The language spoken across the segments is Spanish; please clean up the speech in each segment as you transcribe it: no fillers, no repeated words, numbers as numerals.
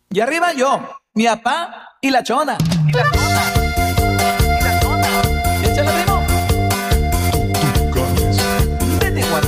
Y arriba yo, mi papá y la chona. Y la chona. Y la chona. Y échale, primo. Vete, Juan.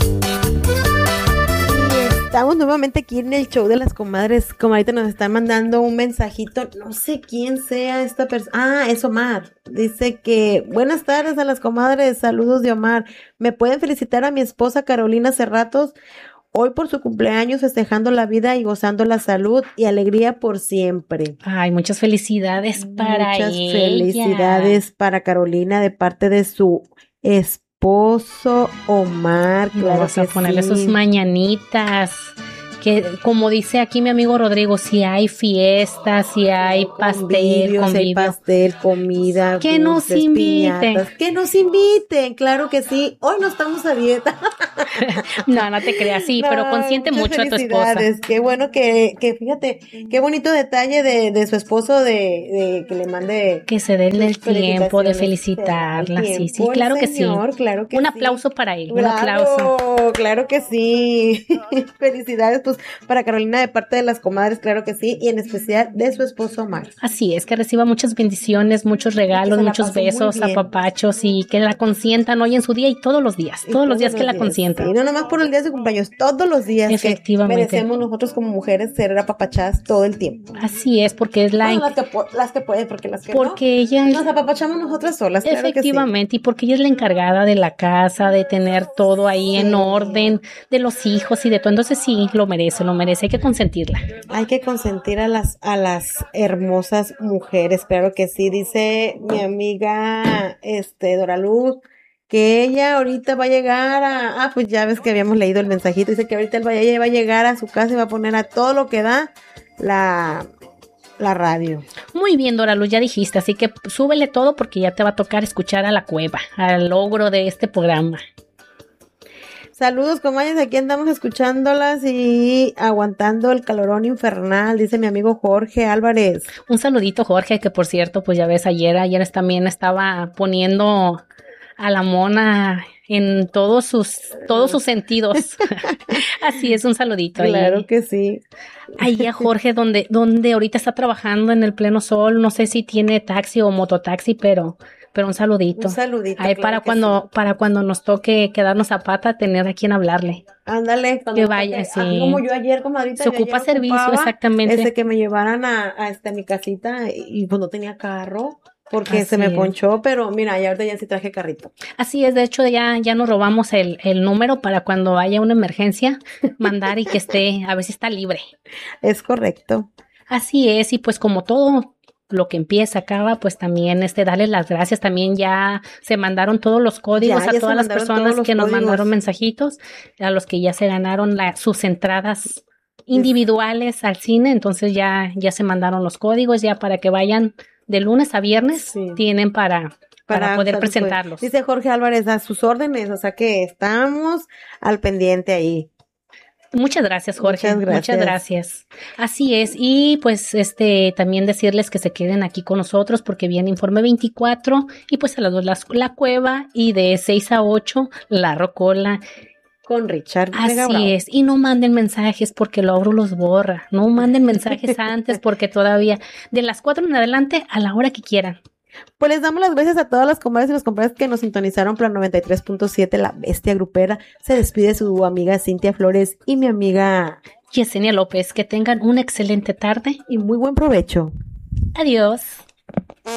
Estamos nuevamente aquí en el show de las comadres. Comadrita nos está mandando un mensajito. No sé quién sea esta persona. Ah, es Omar. Dice que buenas tardes a las comadres. Saludos de Omar. ¿Me pueden felicitar a mi esposa Carolina Cerratos? Hoy por su cumpleaños, festejando la vida y gozando la salud y alegría por siempre. Ay, muchas felicidades para ella. Muchas felicidades para Carolina de parte de su esposo Omar. Claro, vamos a ponerle sus mañanitas. Que como dice aquí mi amigo Rodrigo, si hay fiestas, si hay pastel, convivio, hay pastel, comida, que nos inviten, piñatas, que nos inviten, claro que sí. Hoy no estamos a dieta. No te creas, sí, no, pero consiente mucho a tu esposa. Qué bueno que fíjate, qué bonito detalle de su esposo de que le mande. Que se den el tiempo de felicitarla, sí, claro que sí. Claro que un sí. aplauso para él, Claro, un aplauso. Claro que sí. Felicidades, pues, para Carolina de parte de las comadres, claro que sí, y en especial de su esposo Omar. Así es, que reciba muchas bendiciones, muchos regalos, muchos besos, apapachos y que la consientan hoy en su día y todos los días que la consientan. Y no nomás por el día de su cumpleaños, todos los días. Efectivamente. Que merecemos nosotros como mujeres ser apapachadas todo el tiempo. Así es, porque es la... Bueno, las que pueden, porque las que porque no, ella nos apapachamos nosotras solas, claro. Efectivamente, que sí. Y porque ella es la encargada de la casa, de tener todo ahí en orden, de los hijos y de todo. Entonces sí, lo merece, hay que consentirla. Hay que consentir a las hermosas mujeres, claro que sí. Dice mi amiga Dora Luz que ella ahorita va a llegar pues ya ves que habíamos leído el mensajito, dice que ahorita ella va a llegar a su casa y va a poner a todo lo que da la radio. Muy bien, Dora Luz, ya dijiste, así que súbele todo porque ya te va a tocar escuchar a la cueva, al logro de este programa. Saludos, comadres, aquí andamos escuchándolas y aguantando el calorón infernal, dice mi amigo Jorge Álvarez. Un saludito, Jorge, que por cierto, pues ya ves, ayer también estaba poniendo a la mona en todos sus sentidos. Así es, un saludito. Claro ahí. Que sí. Ahí a Jorge, donde ahorita está trabajando en el pleno sol, no sé si tiene taxi o mototaxi, pero un saludito. Un saludito. Ahí claro para cuando nos toque quedarnos a pata, tener a quien hablarle. Ándale. Que vaya, sí. Así como yo ayer, comadrita. Se ocupa servicio, exactamente. Que me llevaran a mi casita y pues no tenía carro. Porque se me ponchó, pero mira, ya ahorita ya sí traje carrito. Así es, de hecho ya nos robamos el número para cuando haya una emergencia, mandar y que esté, a ver si está libre. Es correcto. Así es, y pues como todo lo que empieza acaba, pues también darle las gracias, también ya se mandaron todos los códigos a todas las personas que nos mandaron mensajitos, a los que ya se ganaron sus entradas individuales al cine, entonces ya se mandaron los códigos ya para que vayan de lunes a viernes, tienen para poder presentarlos. Dice Jorge Álvarez, a sus órdenes, o sea que estamos al pendiente ahí. Muchas gracias, Jorge. Muchas gracias. Así es. Y pues también decirles que se queden aquí con nosotros porque viene Informe 24 y pues a las 2 la cueva y de 6 a 8 la rocola. Con Richard. Así es. Y no manden mensajes porque Lauro los borra. No manden mensajes antes porque todavía de las 4 en adelante a la hora que quieran. Pues les damos las gracias a todas las comadres y los compadres que nos sintonizaron para 93.7 La Bestia Grupera. Se despide su amiga Cintia Flores y mi amiga Yesenia López. Que tengan una excelente tarde y muy buen provecho. Adiós.